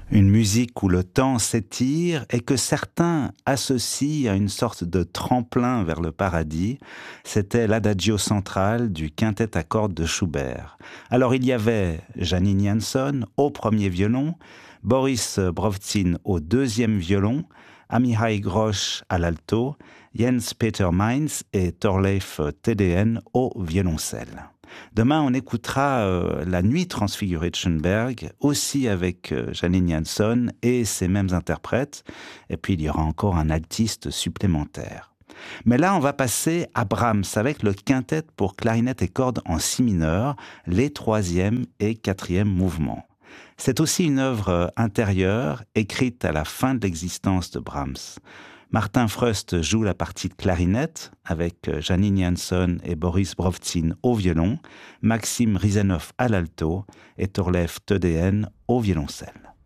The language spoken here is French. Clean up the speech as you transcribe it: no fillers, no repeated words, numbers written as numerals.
Une musique où le temps s'étire et que certains associent à une sorte de tremplin vers le paradis, c'était l'adagio central du quintet à cordes de Schubert. Alors il y avait Janine Janson au premier violon, Boris Brovtsin au deuxième violon, Amihai Grosch à l'alto, Jens Peter Mainz et Thorleif Tedeen au violoncelle. Demain, on écoutera La Nuit transfigurée de Schoenberg, aussi avec Janine Janson et ses mêmes interprètes. Et puis, il y aura encore un altiste supplémentaire. Mais là, on va passer à Brahms avec le quintet pour clarinette et cordes en si mineur, les troisième et quatrième mouvements. C'est aussi une œuvre intérieure, écrite à la fin de l'existence de Brahms. Martin Fröst joue la partie de clarinette avec Janine Janson et Boris Brovtsin au violon, Maxime Rizanov à l'alto et Thorleif Tedeen au violoncelle.